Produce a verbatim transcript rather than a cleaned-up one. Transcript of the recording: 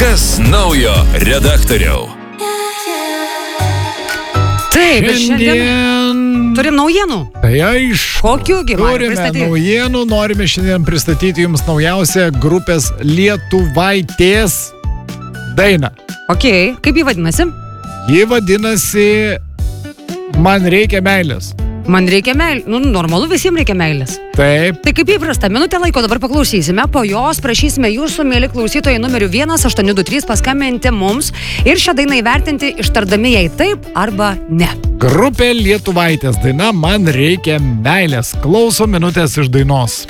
Kas naujo redaktoriau? Taip, ir šiandien turim naujienų. Tai aišku. Kokių gi, Mariau, turime pristatyk? naujienų, norime šiandien pristatyti jums naujausią grupės Lietuvaitės dainą. Ok, kaip jį vadinasi? Ji vadinasi Man reikia meilės. Man reikia meilės. Nu, normalu, visiems reikia meilės. Taip. Tai kaip įprasta, minutę laiko dabar paklausysime, po jos prašysime jūsų, mėly klausytojai, numeriu vienas aštuoni du trys paskambinti mums ir šią dainą įvertinti, ištardami jai taip arba ne. Grupė Lietuvaitės daina Man reikia meilės. Klauso minutės iš dainos.